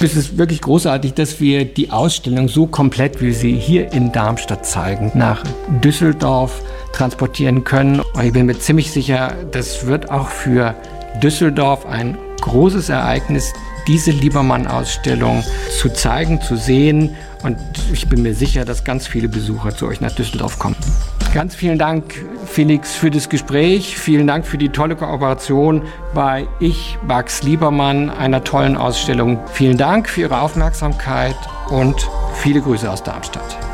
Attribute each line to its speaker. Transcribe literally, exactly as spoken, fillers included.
Speaker 1: Es ist wirklich großartig, dass wir die Ausstellung so komplett, wie sie hier in Darmstadt zeigen, nach Düsseldorf transportieren können. Und ich bin mir ziemlich sicher, das wird auch für Düsseldorf ein großes Ereignis, diese Liebermann-Ausstellung zu zeigen, zu sehen. Und ich bin mir sicher, dass ganz viele Besucher zu euch nach Düsseldorf kommen. Ganz vielen Dank, Felix, für das Gespräch. Vielen Dank für die tolle Kooperation bei Ich, Max Liebermann, einer tollen Ausstellung. Vielen Dank für Ihre Aufmerksamkeit und viele Grüße aus Darmstadt.